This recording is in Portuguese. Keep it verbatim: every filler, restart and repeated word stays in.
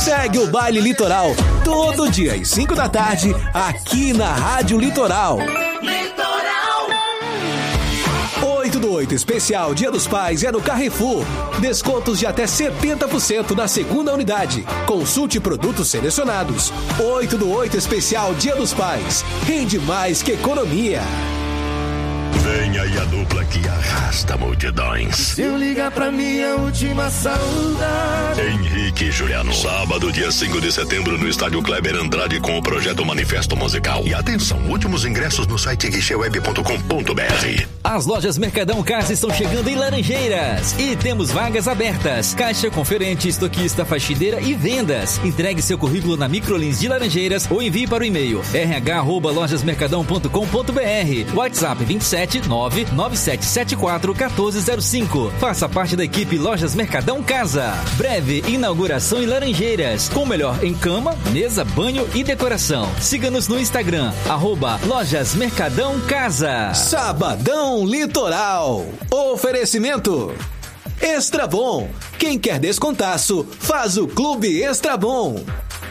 Segue o Baile Litoral todo dia às cinco da tarde aqui na Rádio Litoral. Litoral. oito do oito especial Dia dos Pais é no Carrefour. Descontos de até setenta por cento na segunda unidade. Consulte produtos selecionados. oito do oito especial Dia dos Pais. Rende mais que economia. Vem aí a dupla que arrasta multidões. Se eu ligar pra minha última saudade. Henrique e Juliano. Sábado, dia cinco de setembro, no estádio Kleber Andrade com o projeto Manifesto Musical. E atenção, últimos ingressos no site guichê web ponto com ponto br. As lojas Mercadão Casa estão chegando em Laranjeiras e temos vagas abertas. Caixa, conferente, estoquista, faxineira e vendas. Entregue seu currículo na Microlins de Laranjeiras ou envie para o e-mail r h arroba lojas mercadão ponto com ponto br. WhatsApp vinte e sete nove nove sete sete quatro um quatro zero cinco. Faça parte da equipe Lojas Mercadão Casa. Breve inauguração em Laranjeiras, com o melhor em cama, mesa, banho e decoração. Siga-nos no Instagram, arroba Lojas Mercadão Casa. Sabadão Litoral. Oferecimento Extra Bom. Quem quer descontaço, faz o Clube Extra Bom.